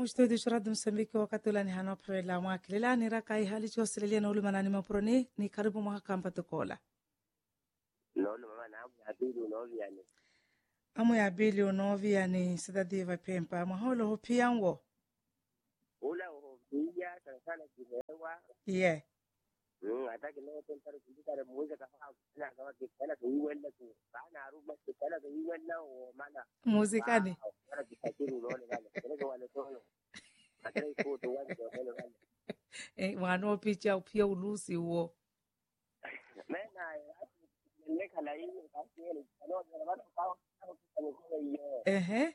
Mustodi shurad Msambiki wakati ula ni hanopre la mwakilila ni rakai hali chosilelia na ulu manani maproni ni karibu mwaka mpatukola. Nolo mama na amu ya bili unoviani. Amu ya bili unoviani sidadiva pempa. Maholo hupiyango. Ula uhopia sana kimewa. Yeah. Ataki no tentare kundikare muweze kafaa kuna kama kipela tuiwenda tu. Sana aruba kipela tuiwenda o mana. Muzikani. Kana kitakiru unaone wale. Keleke wale tono. Ataki ikutu wale tono wale. Wano picha upia ulusi uo. Mena neka la hiyo kasi kano watu kao hiyo.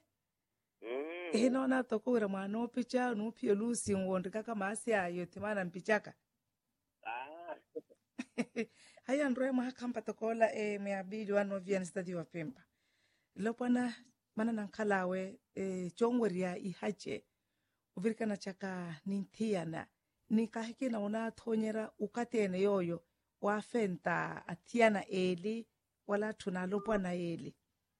Hinona tokuwira mwano picha nupia ulusi uo ndikaka maasi ayo timana mpichaka. Haya ndroe mahaka mpatukola meabili wano vya nistadi wa pempa. Lopana mana nankalawe chongweria ihache. Uvirika na chaka nintiana. Nikahiki na unatonyera ukatene yoyo. Wafenta atiana eli. Wala tunalopwa na eli.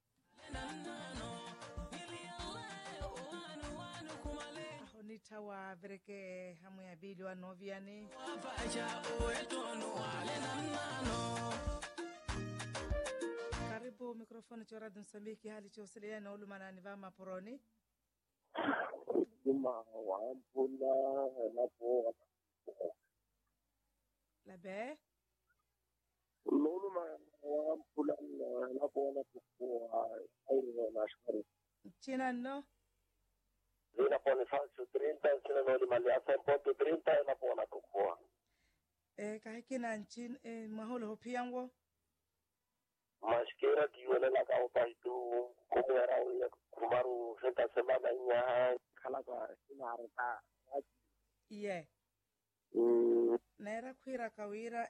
Ahonita wa vireke hamu ya bili wa noviani. Karibu mikrofoni chora Msambiki hali chosilia na ulu manani vama poroni. Juma wampula lapo Labe? Luluma wampula lapo lapo aire na shukari. China no? Zina pone falso 30, sina no limali asa ponto 30 na pona kukua. Kahiki na nchin maholo hopiyango? Mashkera diwele la kao pahitu kumu era uya kumaru senta semana inya kalaka sina arata. Yeah. Naera kuira kawira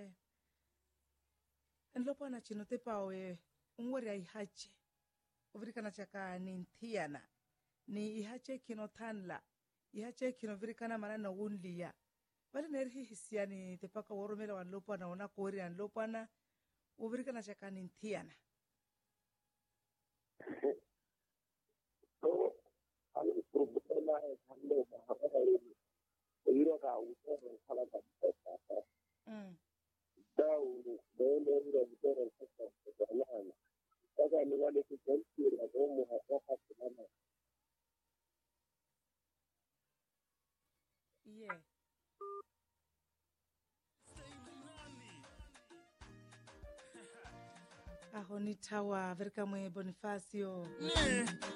nlopo na chino tepawe ungwari ya ihache. Uvirika na chaka ni ntiana. Ni ihache kino tanla. Ihache kino virika na mana na unliya. Wale nerhi hisia ni tepaka warumela wanlopo na una kori ya nlopo na uvirika na chaka ni ntiana. So, ali problema es hando bahara ini. Ira ka utoro kalaka pesa. Dau dele utoro pesa sana. Sasa ni wale kujenzi na domo hapa sana. Yeah. Ahonita wa virika mwe Bonifacio.